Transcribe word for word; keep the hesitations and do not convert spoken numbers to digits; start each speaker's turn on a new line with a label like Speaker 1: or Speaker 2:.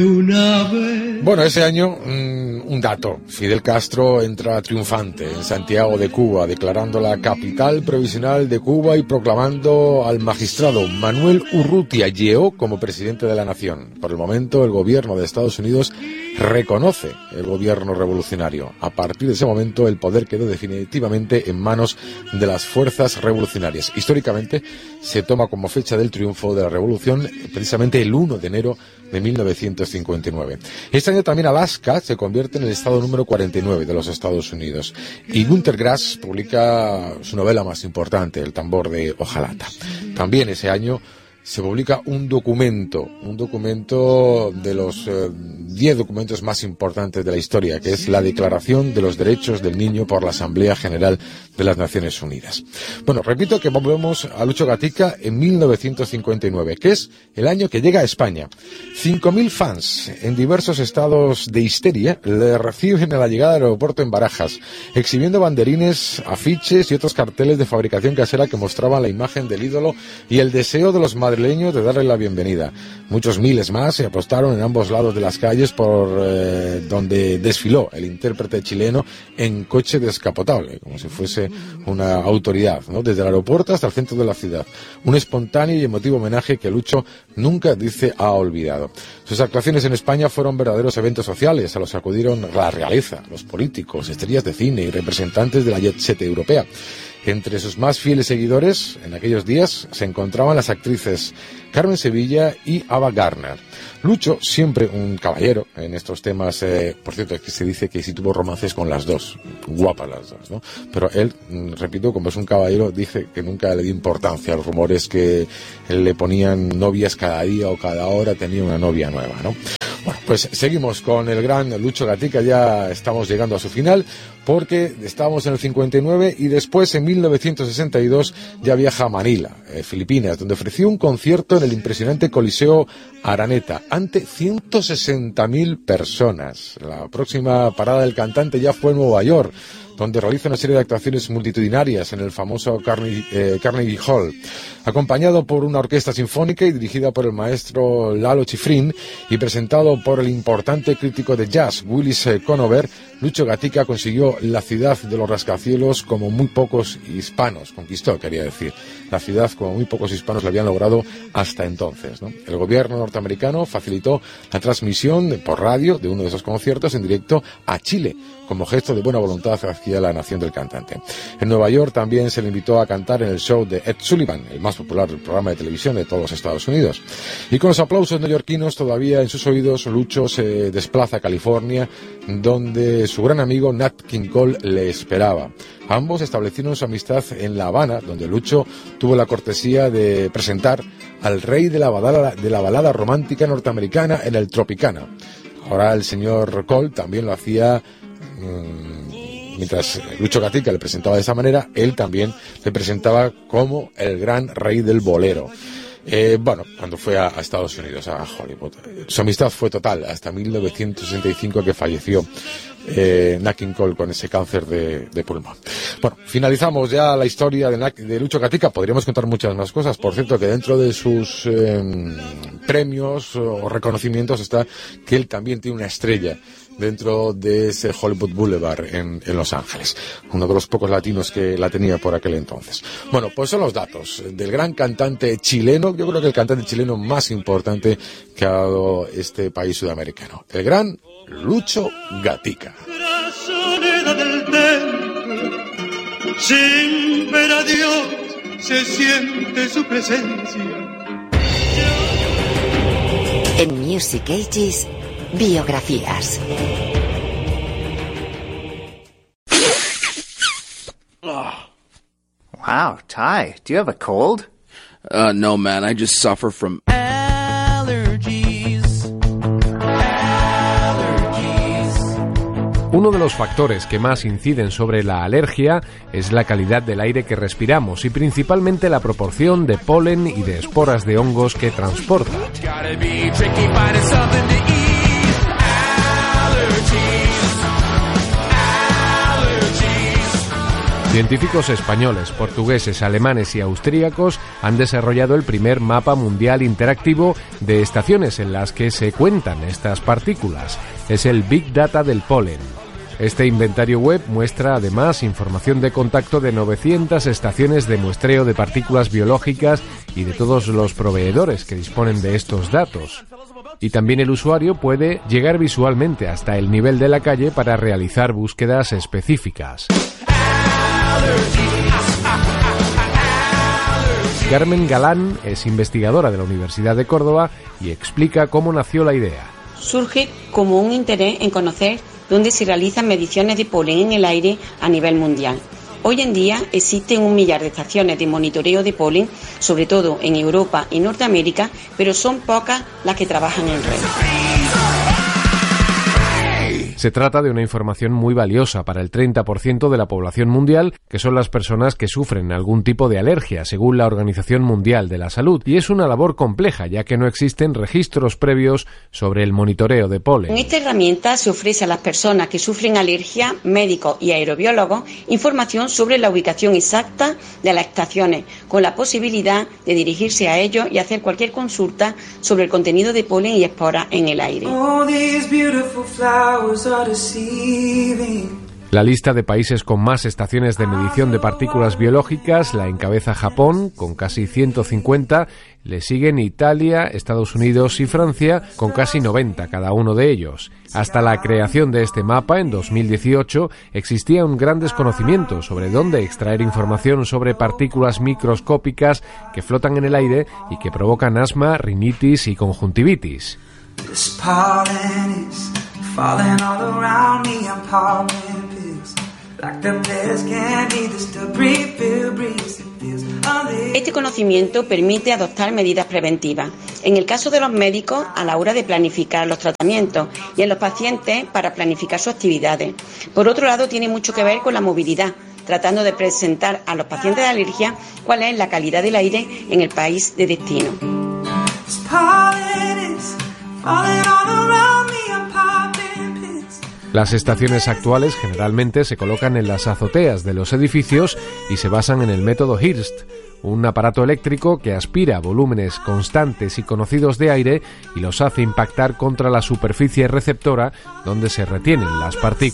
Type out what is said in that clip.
Speaker 1: Bueno, ese año, mmm, un dato. Fidel Castro entra triunfante en Santiago de Cuba, declarando la capital provisional de Cuba y proclamando al magistrado Manuel Urrutia Lleó como presidente de la nación. Por el momento, el gobierno de Estados Unidos reconoce el gobierno revolucionario. A partir de ese momento, el poder quedó definitivamente en manos de las fuerzas revolucionarias. Históricamente, se toma como fecha del triunfo de la revolución precisamente el uno de enero de mil novecientos cincuenta y nueve. Este año también Alaska se convierte en el estado número cuarenta y nueve de los Estados Unidos. Y Günter Grass publica su novela más importante, El tambor de hojalata. También ese año se publica un documento, un documento de los diez eh, documentos más importantes de la historia, que es la Declaración de los Derechos del Niño por la Asamblea General de las Naciones Unidas. Bueno, repito que volvemos a Lucho Gatica en mil novecientos cincuenta y nueve, que es el año que llega a España. cinco mil fans en diversos estados de histeria le reciben a la llegada del aeropuerto en Barajas, exhibiendo banderines, afiches y otros carteles de fabricación casera que mostraban la imagen del ídolo y el deseo de los madrileños de darle la bienvenida. Muchos miles más se apostaron en ambos lados de las calles por eh, donde desfiló el intérprete chileno en coche descapotable, como si fuese una autoridad, ¿no? Desde el aeropuerto hasta el centro de la ciudad. Un espontáneo y emotivo homenaje que Lucho nunca, dice, ha olvidado. Sus actuaciones en España fueron verdaderos eventos sociales a los que acudieron la realeza, los políticos, estrellas de cine y representantes de la jet set europea. Entre sus más fieles seguidores, en aquellos días, se encontraban las actrices Carmen Sevilla y Ava Gardner. Lucho, siempre un caballero en estos temas, eh, por cierto, es que se dice que sí tuvo romances con las dos, guapas las dos, ¿no? Pero él, repito, como es un caballero, dice que nunca le dio importancia a los rumores que le ponían novias cada día o cada hora, tenía una novia nueva, ¿no? Bueno, pues seguimos con el gran Lucho Gatica, ya estamos llegando a su final, porque estábamos en el cincuenta y nueve y después en mil novecientos sesenta y dos ya viaja a Manila, eh, Filipinas, donde ofreció un concierto en el impresionante Coliseo Araneta ante ciento sesenta mil personas. La próxima parada del cantante ya fue en Nueva York, donde realiza una serie de actuaciones multitudinarias en el famoso Carnegie, eh, Carnegie Hall, acompañado por una orquesta sinfónica y dirigida por el maestro Lalo Schifrin y presentado por el importante crítico de jazz Willis Conover. Lucho Gatica consiguió la ciudad de los rascacielos como muy pocos hispanos, conquistó, quería decir, la ciudad como muy pocos hispanos la habían logrado hasta entonces, ¿no? El gobierno norteamericano facilitó la transmisión por radio de uno de esos conciertos en directo a Chile, como gesto de buena voluntad hacia la nación del cantante. En Nueva York también se le invitó a cantar en el show de Ed Sullivan, el más popular programa de televisión de todos los Estados Unidos. Y con los aplausos neoyorquinos todavía en sus oídos, Lucho se desplaza a California, donde su gran amigo Nat King Cole le esperaba. Ambos establecieron su amistad en La Habana, donde Lucho tuvo la cortesía de presentar al rey de la balada, de la balada romántica norteamericana en el Tropicana. Ahora el señor Cole también lo hacía. Mientras Lucho Gatica le presentaba de esa manera, él también le presentaba como el gran rey del bolero. Eh, bueno, cuando fue a, a Estados Unidos, a Hollywood, su amistad fue total hasta mil novecientos sesenta y cinco, que falleció eh, Nat King Cole con ese cáncer de, de pulmón. Bueno, finalizamos ya la historia de, Nat, de Lucho Gatica. Podríamos contar muchas más cosas. Por cierto, que dentro de sus eh, premios o reconocimientos está que él también tiene una estrella dentro de ese Hollywood Boulevard en, en Los Ángeles, uno de los pocos latinos que la tenía por aquel entonces. Bueno, pues son los datos del gran cantante chileno, yo creo que el cantante chileno más importante que ha dado este país sudamericano, el gran Lucho Gatica.
Speaker 2: Sin ver a Dios se siente su presencia.
Speaker 3: En Music Ages, biografías.
Speaker 4: Wow, Ty, do you have a cold?
Speaker 5: Uh, no, man, I just suffer from allergies.
Speaker 6: Allergies. Uno de los factores que más inciden sobre la alergia es la calidad del aire que respiramos y principalmente la proporción de polen y de esporas de hongos que transporta. Científicos españoles, portugueses, alemanes y austríacos han desarrollado el primer mapa mundial interactivo de estaciones en las que se cuentan estas partículas. Es el Big Data del polen. Este inventario web muestra además información de contacto de novecientas estaciones de muestreo de partículas biológicas y de todos los proveedores que disponen de estos datos. Y también el usuario puede llegar visualmente hasta el nivel de la calle para realizar búsquedas específicas. Carmen Galán es investigadora de la Universidad de Córdoba y explica cómo nació la idea.
Speaker 7: Surge como un interés en conocer dónde se realizan mediciones de polen en el aire a nivel mundial. Hoy en día existen un millar de estaciones de monitoreo de polen, sobre todo en Europa y Norteamérica, pero son pocas las que trabajan en red.
Speaker 6: Se trata de una información muy valiosa para el treinta por ciento de la población mundial, que son las personas que sufren algún tipo de alergia, según la Organización Mundial de la Salud. Y es una labor compleja, ya que no existen registros previos sobre el monitoreo de polen.
Speaker 7: Con esta herramienta se ofrece a las personas que sufren alergia, médicos y aerobiólogos, información sobre la ubicación exacta de las estaciones, con la posibilidad de dirigirse a ellos y hacer cualquier consulta sobre el contenido de polen y esporas en el aire.
Speaker 6: La lista de países con más estaciones de medición de partículas biológicas la encabeza Japón, con casi ciento cincuenta, le siguen Italia, Estados Unidos y Francia, con casi noventa cada uno de ellos. Hasta la creación de este mapa, en dos mil dieciocho, existía un gran desconocimiento sobre dónde extraer información sobre partículas microscópicas que flotan en el aire y que provocan asma, rinitis y conjuntivitis. Falling all around me, I'm popping pills. Like the best candy, this the breathe, feel, breeze.
Speaker 7: Este conocimiento permite adoptar medidas preventivas. En el caso de los médicos, a la hora de planificar los tratamientos, y en los pacientes para planificar sus actividades. Por otro lado, tiene mucho que ver con la movilidad, tratando de presentar a los pacientes de alergia cuál es la calidad del aire en el país de destino.
Speaker 6: Las estaciones actuales generalmente se colocan en las azoteas de los edificios y se basan en el método Hirst, un aparato eléctrico que aspira volúmenes constantes y conocidos de aire y los hace impactar contra la superficie receptora donde se retienen las partículas.